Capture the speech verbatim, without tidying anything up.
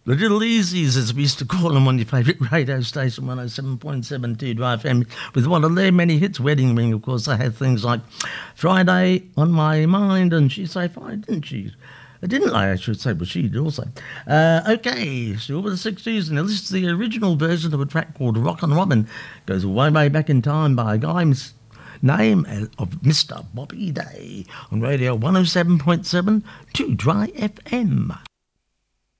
The Little Easies, as we used to call them on your favourite radio station, one oh seven point seven two Dry F M, with one of their many hits, Wedding Ring. Of course, they had things like Friday on My Mind, and she say fine, didn't she? I didn't I, I should say, but she did also. Uh, okay, still with the sixties, and this is the original version of a track called Rockin' Robin. Goes way, way back in time by a guy's name of Mister Bobby Day on radio one oh seven point seven to Dry F M.